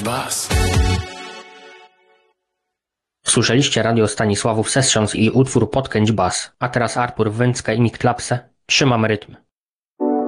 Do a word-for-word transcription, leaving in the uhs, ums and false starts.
bas. Słyszeliście radio Stanisławów Sestrząs i utwór Podkręć bas, a teraz Artur Węcka i Mick Klapse. Trzymam rytm.